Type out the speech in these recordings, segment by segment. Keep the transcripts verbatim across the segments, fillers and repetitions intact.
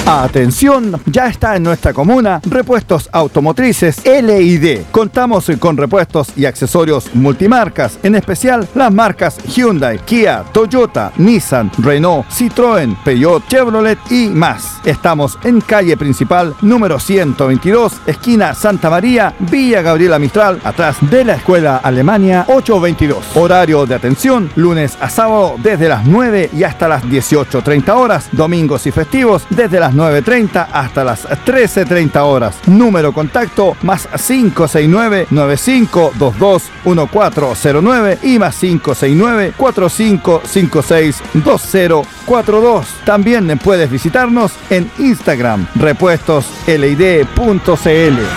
Atención, ya está en nuestra comuna Repuestos Automotrices L I D. Contamos con repuestos y accesorios multimarcas, en especial las marcas Hyundai, Kia, Toyota, Nissan, Renault, Citroën, Peugeot, Chevrolet y más. Estamos en calle principal número ciento veintidós, esquina Santa María, Villa Gabriela Mistral, atrás de la Escuela Alemania ochocientos veintidós. Horario de atención, lunes a sábado desde las nueve y hasta las dieciocho treinta horas, domingos y festivos desde las nueve treinta hasta las trece treinta horas. Número contacto más cinco seis nueve, nueve cinco dos dos, uno cuatro cero nueve y más cinco seis nueve, cuatro cinco cinco seis, dos cero cuatro dos. También puedes visitarnos en Instagram, repuestos L I D punto C L.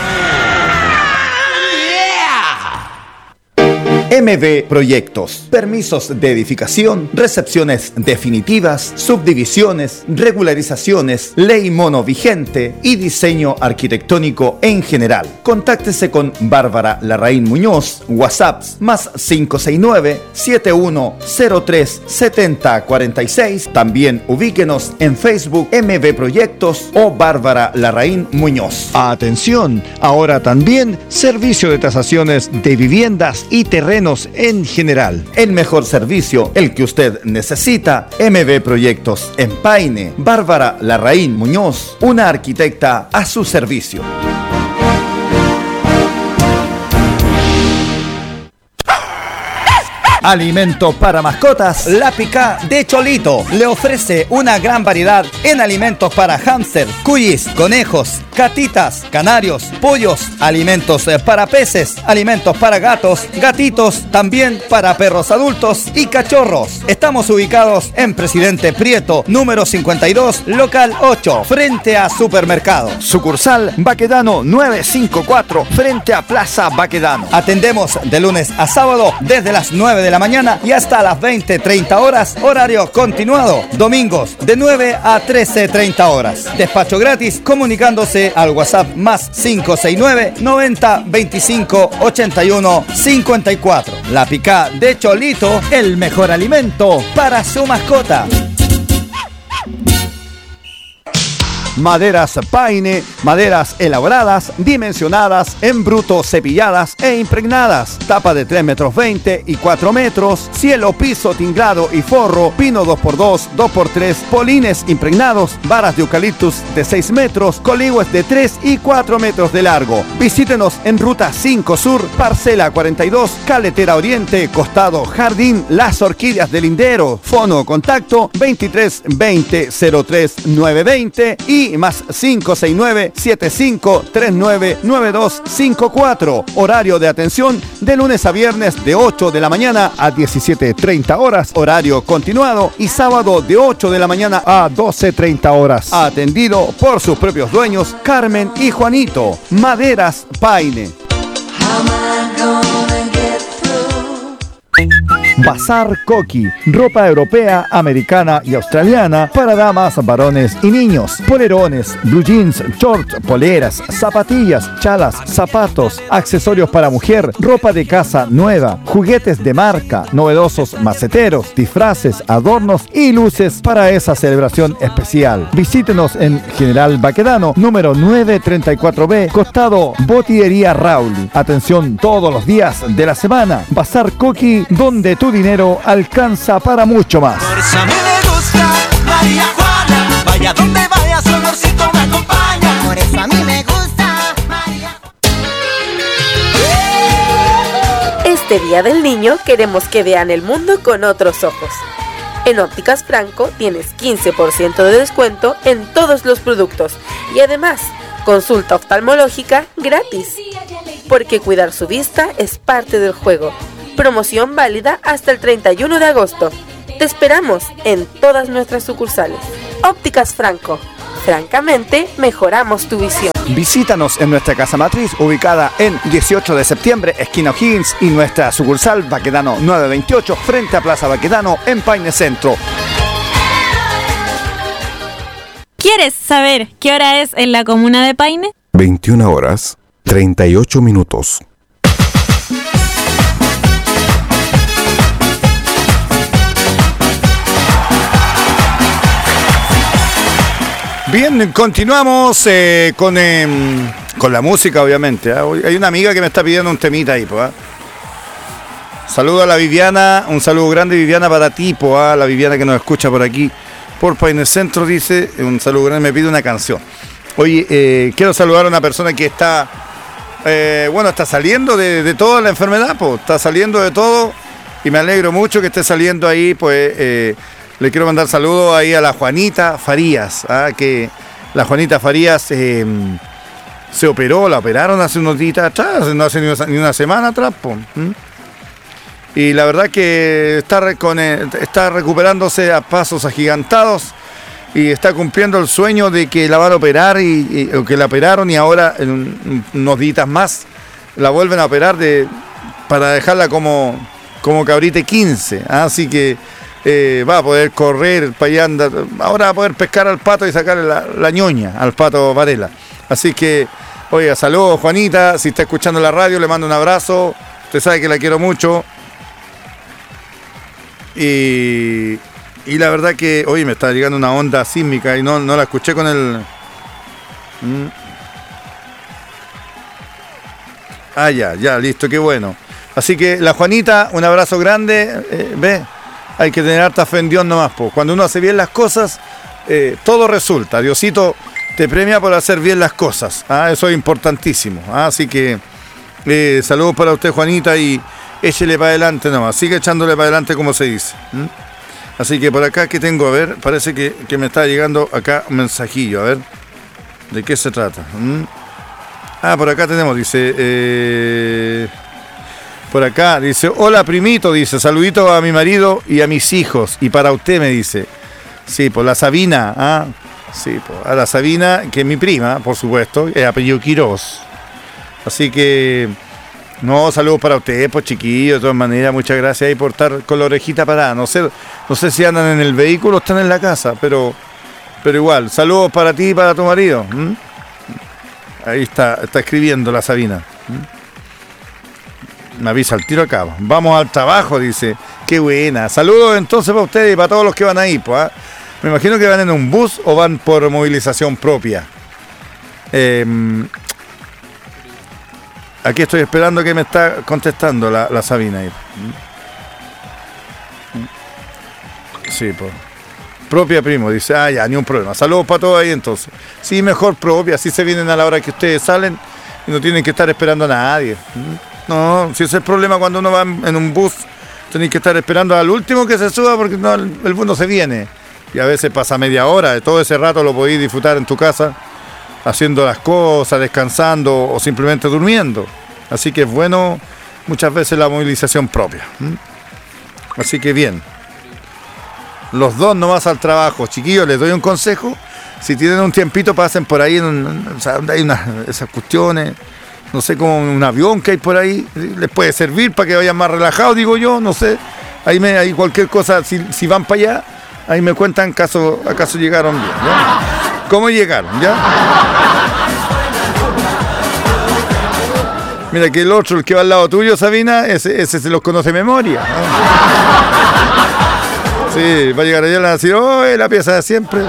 M V Proyectos. Permisos de edificación, recepciones definitivas, subdivisiones, regularizaciones, ley mono vigente y diseño arquitectónico en general. Contáctese con Bárbara Larraín Muñoz, WhatsApp más cinco seis nueve, siete uno cero tres, siete cero cuatro seis. También ubíquenos en Facebook M V Proyectos o Bárbara Larraín Muñoz. Atención, ahora también servicio de tasaciones de viviendas y terrenos en general. El mejor servicio, el que usted necesita. M V Proyectos en Paine. Bárbara Larraín Muñoz, una arquitecta a su servicio. Alimento para mascotas. La Picá de Cholito le ofrece una gran variedad en alimentos para hámster, cuyis, conejos, gatitas, canarios, pollos, alimentos para peces, alimentos para gatos, gatitos, también para perros adultos y cachorros. Estamos ubicados en Presidente Prieto, número cincuenta y dos, local ocho, frente a Supermercado. Sucursal Baquedano novecientos cincuenta y cuatro, frente a Plaza Baquedano. Atendemos de lunes a sábado desde las nueve de la mañana y hasta las veinte treinta horas, horario continuado. Domingos de nueve a trece treinta horas. Despacho gratis comunicándose al WhatsApp más cinco seis nueve, noventa, veinticinco, ochenta y uno, cincuenta y cuatro. La Picá de Cholito, el mejor alimento para su mascota. Maderas Paine, maderas elaboradas, dimensionadas, en bruto, cepilladas e impregnadas. Tapa de tres metros veinte y cuatro metros, cielo, piso, tinglado y forro, pino dos por dos, dos por tres, polines impregnados, varas de eucaliptus de seis metros, coligües de tres y cuatro metros de largo. Visítenos en Ruta cinco Sur, Parcela cuarenta y dos, Caletera Oriente, costado Jardín Las Orquídeas del Lindero. Fono contacto veintitrés veinte cero tres nueve veinte y más cinco seis nueve, siete cinco tres nueve, nueve dos cinco cuatro. Horario de atención de lunes a viernes de ocho de la mañana a diecisiete treinta horas. Horario continuado y sábado de ocho de la mañana a doce treinta horas. Atendido por sus propios dueños, Carmen y Juanito. Maderas Paine. Bazar Coqui, ropa europea, americana y australiana para damas, varones y niños. Polerones, blue jeans, shorts, poleras, zapatillas, chalas, zapatos, accesorios para mujer, ropa de casa nueva, juguetes de marca, novedosos maceteros, disfraces, adornos y luces para esa celebración especial. Visítenos en General Baquedano, número novecientos treinta y cuatro B, costado Botillería Rauli. Atención todos los días de la semana. Bazar Coqui, donde tu dinero alcanza para mucho más. Por eso a mí me gusta María Juana, vaya donde vaya su olorcito me acompaña. Por eso a mí me gusta María. Este Día del Niño queremos que vean el mundo con otros ojos. En Ópticas Franco tienes quince por ciento de descuento en todos los productos y además consulta oftalmológica gratis. Porque cuidar su vista es parte del juego. Promoción válida hasta el treinta y uno de agosto. Te esperamos en todas nuestras sucursales. Ópticas Franco. Francamente, mejoramos tu visión. Visítanos en nuestra casa matriz, ubicada en dieciocho de septiembre, esquina O'Higgins, y nuestra sucursal Baquedano novecientos veintiocho, frente a Plaza Baquedano, en Paine Centro. ¿Quieres saber qué hora es en la comuna de Paine? veintiuna horas, treinta y ocho minutos. Bien, continuamos eh, con, eh, con la música, obviamente. ¿eh? Hay una amiga que me está pidiendo un temita ahí, pues. ¿eh? Saludo a la Viviana, un saludo grande, Viviana, para ti, pues, ¿eh? La Viviana que nos escucha por aquí, por Paine Centro, dice, un saludo grande, me pide una canción. Oye, eh, quiero saludar a una persona que está, eh, bueno, está saliendo de, de toda la enfermedad, pues, está saliendo de todo, y me alegro mucho que esté saliendo ahí, pues, eh, le quiero mandar saludos ahí a la Juanita Farías, ¿ah? Que la Juanita Farías eh, se operó, la operaron hace unos días atrás, no hace ni una, ni una semana atrás, pues. ¿Mm? Y la verdad que está, con, está recuperándose a pasos agigantados y está cumpliendo el sueño de que la van a operar, y, y que la operaron y ahora en un, unos días más la vuelven a operar de, para dejarla como, como cabrite quince, ¿ah? Así que Eh, va a poder correr para allá, anda, ahora va a poder pescar al pato y sacarle la, la ñoña al pato Varela. Así que, oiga, saludos Juanita, si está escuchando la radio le mando un abrazo, usted sabe que la quiero mucho. Y, y la verdad que, oye, me está llegando una onda sísmica y no, no la escuché con el... ¿Mm? Ah, ya, ya, listo, qué bueno. Así que la Juanita, un abrazo grande, eh, ve. Hay que tener harta fe en Dios nomás, po. Cuando uno hace bien las cosas, eh, todo resulta. Diosito te premia por hacer bien las cosas. ¿Ah? Eso es importantísimo. ¿Ah? Así que eh, saludos para usted, Juanita, y échele para adelante nomás. Sigue echándole para adelante, como se dice. ¿Mm? Así que por acá, ¿qué tengo? A ver, parece que, que me está llegando acá un mensajillo. A ver, ¿de qué se trata? ¿Mm? Ah, por acá tenemos, dice... Eh... Por acá, dice, hola primito, dice, saludito a mi marido y a mis hijos. Y para usted, me dice. Sí, por la Sabina, ¿ah? Sí, por, a la Sabina, que es mi prima, por supuesto, es apellido Quirós. Así que, no, saludos para usted, pues chiquillo, de todas maneras, muchas gracias ahí por estar con la orejita parada. No sé, no sé si andan en el vehículo o están en la casa, pero, pero igual, saludos para ti y para tu marido. ¿Mm? Ahí está, está escribiendo la Sabina. ¿Mm? Me avisa el tiro acá. Vamos al trabajo, dice. Qué buena. Saludos entonces para ustedes y para todos los que van ahí. Pues, ¿eh? Me imagino que van en un bus o van por movilización propia. Eh, aquí estoy esperando que me está contestando la, la Sabina ahí. Sí, pues. Propia, primo. Dice, ah, ya, ni un problema. Saludos para todos ahí entonces. Sí, mejor propia. Así se vienen a la hora que ustedes salen y no tienen que estar esperando a nadie. No, si ese es el problema cuando uno va en un bus, tenéis que estar esperando al último que se suba porque no, el, el bus no se viene. Y a veces pasa media hora, de todo ese rato lo podéis disfrutar en tu casa, haciendo las cosas, descansando o simplemente durmiendo. Así que es bueno muchas veces la movilización propia. ¿Mm? Así que bien. Los dos nomás al trabajo. Chiquillos, les doy un consejo. Si tienen un tiempito, pasen por ahí, en un, o sea, donde hay unas, esas cuestiones... No sé, como un avión que hay por ahí, les puede servir para que vayan más relajados, digo yo, no sé. Ahí me, ahí cualquier cosa, si, si van para allá, ahí me cuentan caso, acaso llegaron bien, ¿ya? ¿Cómo llegaron, ya? Mira que el otro, el que va al lado tuyo, Sabina, ese, ese se los conoce de memoria, ¿no? Sí, va a llegar allá y le van a decir, oh, la pieza de siempre.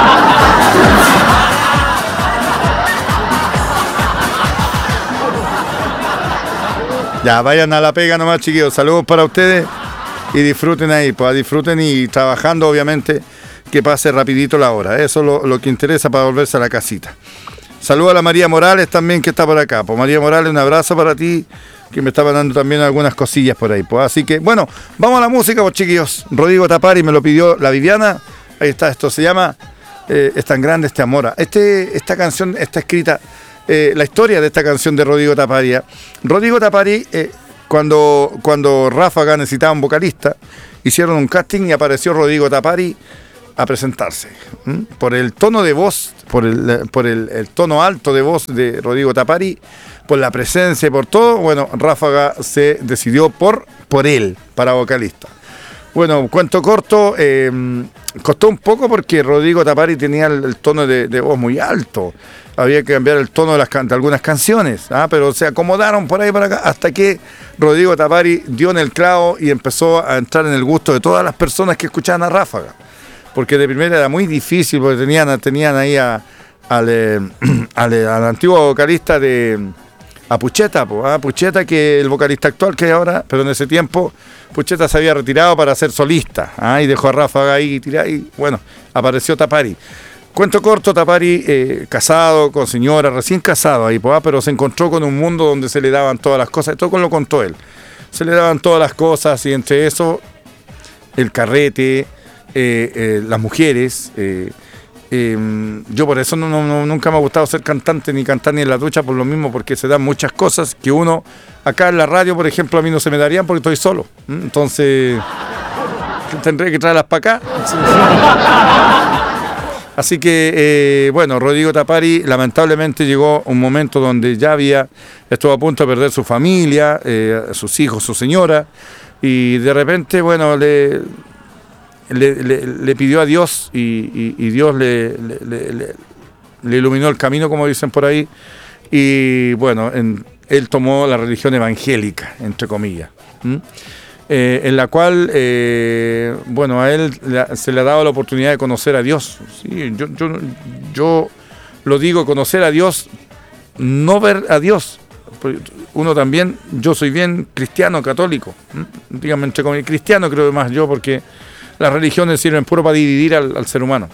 Ya, vayan a la pega nomás, chiquillos. Saludos para ustedes y disfruten ahí, pues disfruten y trabajando, obviamente, que pase rapidito la hora. Eso es lo, lo que interesa para volverse a la casita. Saludos a la María Morales también, que está por acá. Pues María Morales, un abrazo para ti, que me estaba dando también algunas cosillas por ahí. Pues así que, bueno, vamos a la música, pues chiquillos. Rodrigo Tapari me lo pidió la Viviana. Ahí está, esto se llama eh, Es tan grande este amor. Este, esta canción está escrita... Eh, la historia de esta canción de Rodrigo Tapari. Rodrigo Tapari, eh, cuando, cuando Ráfaga necesitaba un vocalista, hicieron un casting y apareció Rodrigo Tapari a presentarse. ¿Mm? Por el tono de voz, por, el, por el, el tono alto de voz de Rodrigo Tapari, por la presencia y por todo, bueno, Ráfaga se decidió por, por él, para vocalista. Bueno, cuento corto, eh, costó un poco porque Rodrigo Tapari tenía el, el tono de, de voz muy alto. Había que cambiar el tono de, las, de algunas canciones, ¿ah? Pero se acomodaron por ahí para acá hasta que Rodrigo Tapari dio en el clavo y empezó a entrar en el gusto de todas las personas que escuchaban a Ráfaga. porque de primera era muy difícil, porque tenían, tenían ahí a, al, eh, al, al antiguo vocalista de a Pucheta, po, ¿ah? Pucheta, que el vocalista actual que hay ahora, pero en ese tiempo Pucheta se había retirado para ser solista, ¿ah? Y dejó a Ráfaga ahí tirado y bueno, apareció Tapari. Cuento corto, Tapari, eh, casado, con señora, recién casado ahí, ¿ah? Pero se encontró con un mundo donde se le daban todas las cosas, todo lo contó él. Se le daban todas las cosas y entre eso el carrete, eh, eh, las mujeres. Eh, eh, yo por eso no, no, nunca me ha gustado ser cantante ni cantar ni en la ducha por lo mismo, porque se dan muchas cosas que uno, acá en la radio, por ejemplo, a mí no se me darían porque estoy solo. Entonces, tendré que traerlas para acá. Así que, eh, bueno, Rodrigo Tapari lamentablemente llegó un momento donde ya había, estuvo a punto de perder su familia, eh, sus hijos, su señora, y de repente, bueno, le, le, le, le pidió a Dios y, y, y Dios le, le, le, le iluminó el camino, como dicen por ahí, y bueno, en, él tomó la religión evangélica, entre comillas. ¿Mm? Eh, en la cual, eh, bueno, a él le, se le ha dado la oportunidad de conocer a Dios. Sí, yo, yo, yo lo digo, conocer a Dios, no ver a Dios. Uno también, yo soy bien cristiano, católico, ¿m? dígame entre comillas, cristiano creo más yo, porque las religiones sirven puro para dividir al, al ser humano.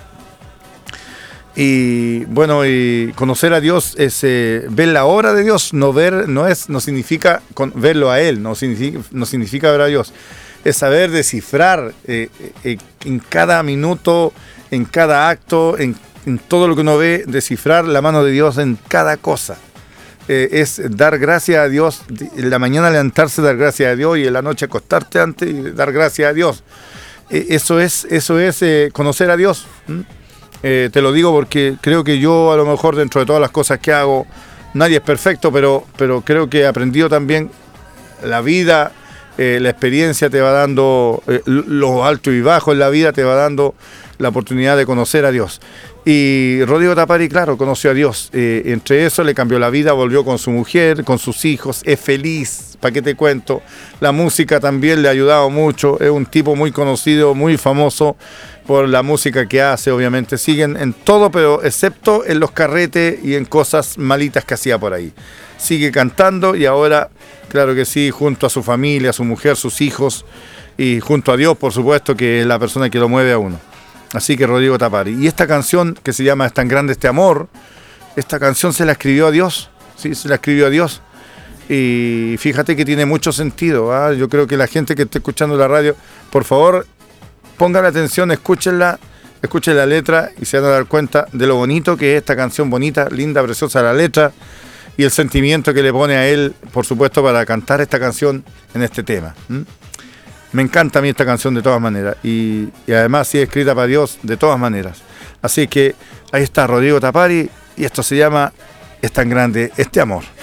Y bueno, y conocer a Dios es eh, ver la obra de Dios, no ver, no es, no significa con, verlo a Él, no significa, no significa ver a Dios, es saber descifrar eh, eh, en cada minuto, en cada acto, en, en todo lo que uno ve, descifrar la mano de Dios en cada cosa. Eh, es dar gracias a Dios, en la mañana levantarse, dar gracias a Dios, y en la noche acostarte antes y dar gracias a Dios. Eh, eso es, eso es eh, conocer a Dios. ¿Mm? Eh, te lo digo porque creo que yo, a lo mejor, dentro de todas las cosas que hago, nadie es perfecto, pero, pero creo que he aprendido también la vida, eh, la experiencia te va dando, eh, lo alto y bajo en la vida te va dando la oportunidad de conocer a Dios. Y Rodrigo Tapari, claro, conoció a Dios. Eh, entre eso le cambió la vida, volvió con su mujer, con sus hijos, es feliz, ¿para qué te cuento? La música también le ha ayudado mucho, es un tipo muy conocido, muy famoso por la música que hace, obviamente. Siguen en todo, pero excepto en los carretes y en cosas malitas que hacía por ahí. Sigue cantando y ahora, claro que sí, junto a su familia, a su mujer, sus hijos y junto a Dios, por supuesto, que es la persona que lo mueve a uno. Así que Rodrigo Tapari. Y esta canción que se llama Es tan grande este amor, esta canción se la escribió a Dios, sí, se la escribió a Dios. Y fíjate que tiene mucho sentido, ¿eh? Yo creo que la gente que esté escuchando la radio, por favor, pongan atención, escúchenla, escuchen la letra y se van a dar cuenta de lo bonito que es esta canción, bonita, linda, preciosa la letra y el sentimiento que le pone a él, por supuesto, para cantar esta canción en este tema. ¿Mm? Me encanta a mí esta canción de todas maneras y, y además sí es escrita para Dios de todas maneras. Así que ahí está Rodrigo Tapari y esto se llama Es tan grande este amor.